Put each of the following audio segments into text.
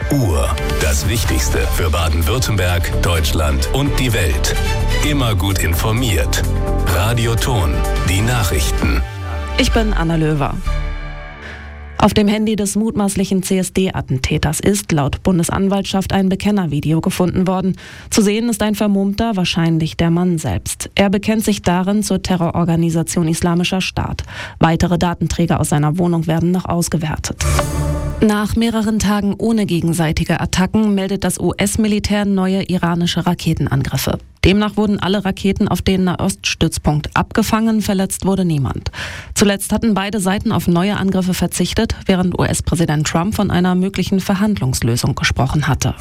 Uhr. Das Wichtigste für Baden-Württemberg, Deutschland und die Welt. Immer gut informiert. Radio Ton, die Nachrichten. Ich bin Anna Löwer. Auf dem Handy des mutmaßlichen CSD-Attentäters ist laut Bundesanwaltschaft ein Bekennervideo gefunden worden. Zu sehen ist ein Vermummter, wahrscheinlich der Mann selbst. Er bekennt sich darin zur Terrororganisation Islamischer Staat. Weitere Datenträger aus seiner Wohnung werden noch ausgewertet. Nach mehreren Tagen ohne gegenseitige Attacken meldet das US-Militär neue iranische Raketenangriffe. Demnach wurden alle Raketen auf den Nahoststützpunkt abgefangen, verletzt wurde niemand. Zuletzt hatten beide Seiten auf neue Angriffe verzichtet, während US-Präsident Trump von einer möglichen Verhandlungslösung gesprochen hatte.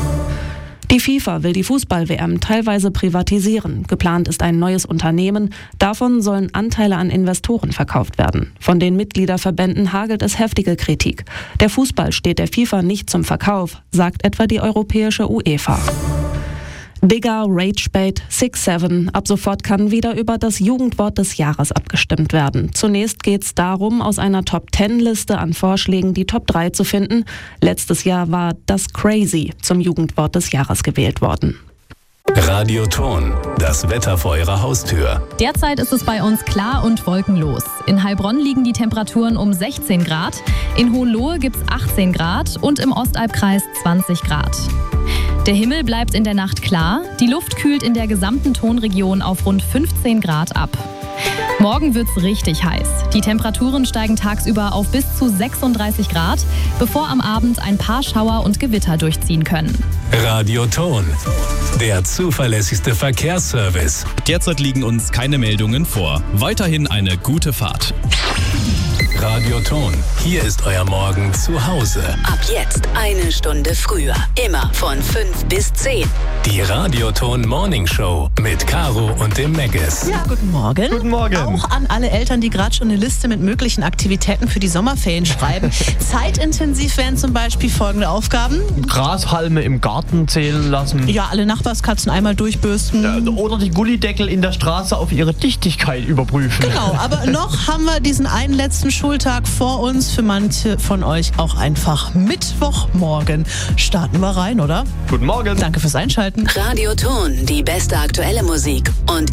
Die FIFA will die Fußball-WM teilweise privatisieren. Geplant ist ein neues Unternehmen. Davon sollen Anteile an Investoren verkauft werden. Von den Mitgliederverbänden hagelt es heftige Kritik. Der Fußball steht der FIFA nicht zum Verkauf, sagt etwa die europäische UEFA. Digger, Ragebait, 6-7. Ab sofort kann wieder über das Jugendwort des Jahres abgestimmt werden. Zunächst geht es darum, aus einer Top-10-Liste an Vorschlägen die Top 3 zu finden. Letztes Jahr war das Crazy zum Jugendwort des Jahres gewählt worden. Radio Ton, das Wetter vor Ihrer Haustür. Derzeit ist es bei uns klar und wolkenlos. In Heilbronn liegen die Temperaturen um 16 Grad, in Hohenlohe gibt es 18 Grad und im Ostalbkreis 20 Grad. Der Himmel bleibt in der Nacht klar, die Luft kühlt in der gesamten Tonregion auf rund 15 Grad ab. Morgen wird's richtig heiß. Die Temperaturen steigen tagsüber auf bis zu 36 Grad, bevor am Abend ein paar Schauer und Gewitter durchziehen können. Radio Ton, der zuverlässigste Verkehrsservice. Derzeit liegen uns keine Meldungen vor. Weiterhin eine gute Fahrt. Radio Ton, hier ist euer Morgen zu Hause. Ab jetzt eine Stunde früher. Immer von 5 bis 10. Die Radio Ton Morning Show mit Caro und dem Meggis. Ja, guten Morgen. Guten Morgen. Auch an alle Eltern, die gerade schon eine Liste mit möglichen Aktivitäten für die Sommerferien schreiben. Zeitintensiv wären zum Beispiel folgende Aufgaben. Grashalme im Garten zählen lassen. Ja, alle Nachbarskatzen einmal durchbürsten. Oder die Gullideckel in der Straße auf ihre Dichtigkeit überprüfen. Genau, aber noch haben wir diesen einen letzten Schultag vor uns. Für manche von euch auch einfach Mittwochmorgen. Starten wir rein, oder? Guten Morgen. Danke fürs Einschalten. Radio Ton, die beste aktuelle Musik und